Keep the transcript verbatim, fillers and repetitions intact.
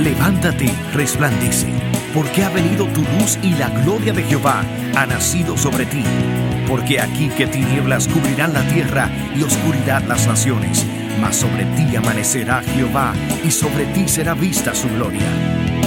Levántate, resplandece, porque ha venido tu luz y la gloria de Jehová ha nacido sobre ti. Porque aquí que tinieblas cubrirán la tierra y oscuridad las naciones, mas sobre ti amanecerá Jehová y sobre ti será vista su gloria.